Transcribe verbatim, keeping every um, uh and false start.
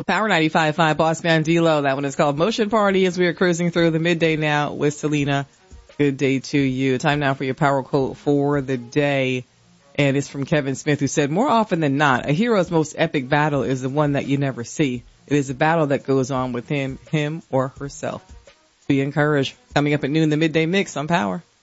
Power ninety-five point five, Boss Man D-Lo. That one is called Motion Party as we are cruising through the midday now with Selena. Good day to you. Time now for your power quote for the day. And it's from Kevin Smith, who said, more often than not, a hero's most epic battle is the one that you never see. It is a battle that goes on with him, him or herself. Be encouraged. Coming up at noon, the midday mix on Power.